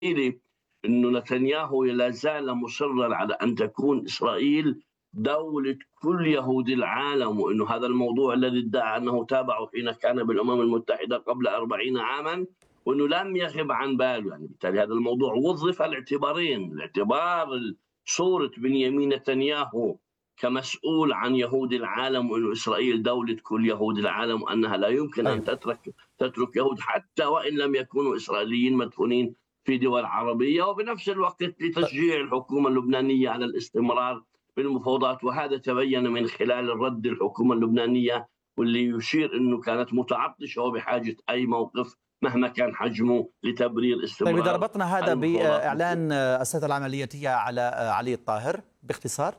أنه نتنياهو لا زال مصرا على أن تكون إسرائيل دولة كل يهود العالم، وأنه هذا الموضوع الذي ادعى أنه تابعه حين كان بالأمم المتحدة قبل 40 عاما، وأنه لم يغب عن باله. يعني بالتالي هذا الموضوع وظف الاعتبارين: الاعتبار صورة بنيامين نتنياهو كمسؤول عن يهود العالم، وأن إسرائيل دولة كل يهود العالم، وأنها لا يمكن أن تترك يهود حتى وإن لم يكونوا إسرائيليين مدفونين في دول عربية، وبنفس الوقت لتشجيع الحكومة اللبنانية على الاستمرار بالمفاوضات. وهذا تبين من خلال الرد الحكومة اللبنانية، واللي يشير أنه كانت متعطشة وبحاجة أي موقف مهما كان حجمه لتبرير استمرار. طيب، إذا ربطنا هذا بإعلان السيطرة العملياتية على علي الطاهر باختصار.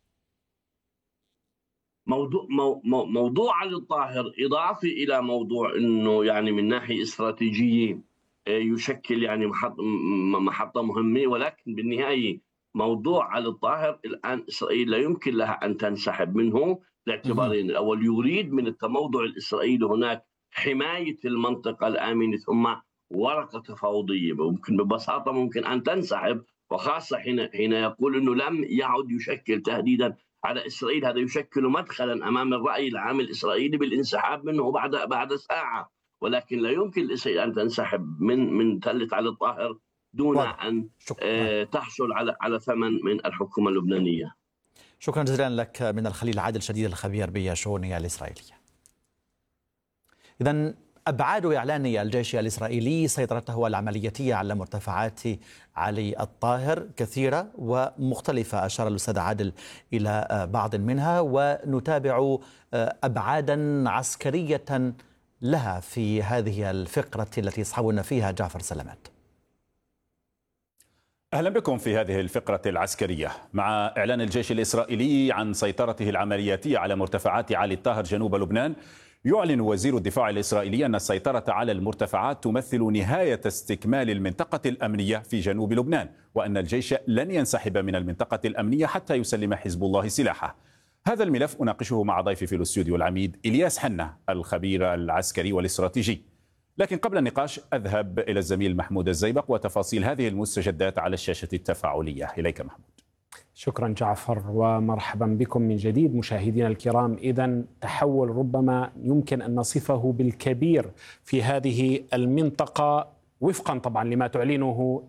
موضوع علي الطاهر إضافي إلى موضوع أنه يعني من ناحية استراتيجية يشكل يعني محطة مهمة، ولكن بالنهاية موضوع علي الطاهر الآن إسرائيل لا يمكن لها أن تنسحب منه لاعتبارين: الأول، يريد من التموضع الإسرائيلي هناك حماية المنطقة الآمنة، ثم ورقة تفاوضية ممكن أن تنسحب، وخاصة حين يقول أنه لم يعد يشكل تهديدا على إسرائيل. هذا يشكل مدخلا أمام الرأي العام الإسرائيلي بالانسحاب منه بعد ساعة، ولكن لا يمكن لإسرائيل أن تنسحب من تلة علي الطاهر دون أن تحصل على ثمن من الحكومة اللبنانية. شكرا جزيلا لك من الخليل عادل شديد الخبير بالشؤون الإسرائيلية. إذن أبعاد إعلان الجيش الإسرائيلي سيطرته العملياتية على مرتفعات علي الطاهر كثيرة ومختلفة، أشار الأستاذ عادل إلى بعض منها، ونتابع أبعادا عسكرية لها في هذه الفقرة التي يصحبنا فيها جعفر سلامات. أهلا بكم في هذه الفقرة العسكرية. مع إعلان الجيش الإسرائيلي عن سيطرته العملياتية على مرتفعات علي الطاهر جنوب لبنان، يعلن وزير الدفاع الإسرائيلي أن السيطرة على المرتفعات تمثل نهاية استكمال المنطقة الأمنية في جنوب لبنان، وأن الجيش لن ينسحب من المنطقة الأمنية حتى يسلم حزب الله سلاحه. هذا الملف أناقشه مع ضيفي في الاستوديو العميد إلياس حنة الخبير العسكري والاستراتيجي. لكن قبل النقاش أذهب إلى الزميل محمود الزيبق وتفاصيل هذه المستجدات على الشاشة التفاعلية. إليك محمود. شكرا جعفر، ومرحبا بكم من جديد مشاهدينا الكرام. إذن تحول ربما يمكن أن نصفه بالكبير في هذه المنطقة وفقا طبعا لما تعلنه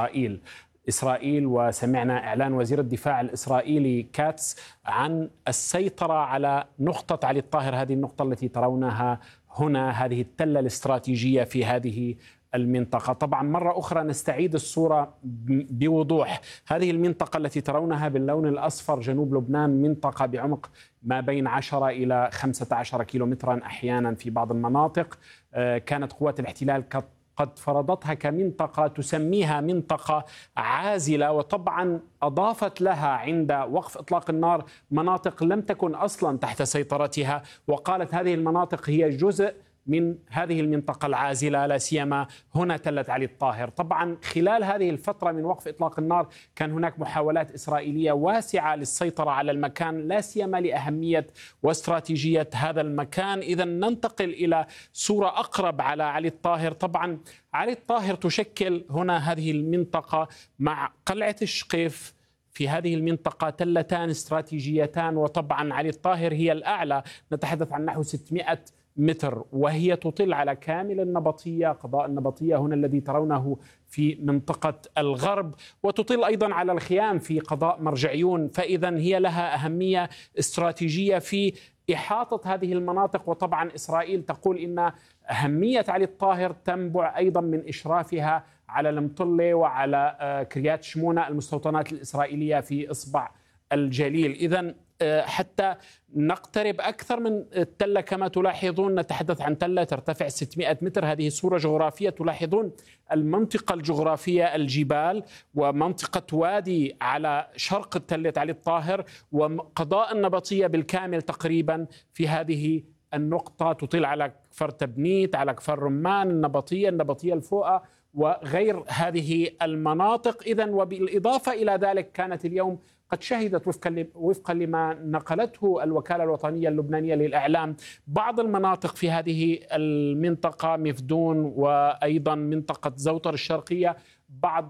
إسرائيل، وسمعنا إعلان وزير الدفاع الإسرائيلي كاتس عن السيطرة على نقطة علي الطاهر، هذه النقطة التي ترونها هنا، هذه التلة الاستراتيجية في هذه المنطقة. طبعا مرة أخرى نستعيد الصورة بوضوح. هذه المنطقة التي ترونها باللون الأصفر جنوب لبنان منطقة بعمق ما بين 10 إلى 15 كيلومترا أحيانا في بعض المناطق. كانت قوات الاحتلال قد فرضتها كمنطقة تسميها منطقة عازلة، وطبعا أضافت لها عند وقف إطلاق النار مناطق لم تكن أصلا تحت سيطرتها، وقالت هذه المناطق هي جزء من هذه المنطقة العازلة، لا سيما هنا تلة علي الطاهر. طبعا خلال هذه الفترة من وقف إطلاق النار كان هناك محاولات إسرائيلية واسعة للسيطرة على المكان، لا سيما لأهمية واستراتيجية هذا المكان. إذا ننتقل إلى صورة أقرب على علي الطاهر. طبعا علي الطاهر تشكل هنا هذه المنطقة مع قلعة الشقيف في هذه المنطقة تلتان استراتيجيتان، وطبعا علي الطاهر هي الأعلى، نتحدث عن نحو 600 متر، وهي تطل على كامل النبطية، قضاء النبطية هنا الذي ترونه في منطقة الغرب، وتطل أيضا على الخيام في قضاء مرجعيون. فإذا هي لها أهمية استراتيجية في إحاطة هذه المناطق. وطبعا إسرائيل تقول إن أهمية علي الطاهر تنبع أيضا من إشرافها على المطلة وعلى كريات شمونة، المستوطنات الإسرائيلية في إصبع الجليل. إذن حتى نقترب أكثر من التلة كما تلاحظون، نتحدث عن تلة ترتفع 600 متر. هذه صورة جغرافية، تلاحظون المنطقة الجغرافية، الجبال ومنطقة وادي على شرق التلة علي الطاهر، وقضاء النبطية بالكامل تقريبا في هذه النقطة، تطل على كفر تبنيت، على كفر رمان، النبطية الفوقة وغير هذه المناطق. إذن وبالإضافة إلى ذلك كانت اليوم قد شهدت وفقا لما نقلته الوكالة الوطنية اللبنانية للإعلام بعض المناطق في هذه المنطقة، مفدون وأيضا منطقة زوطر الشرقية، بعض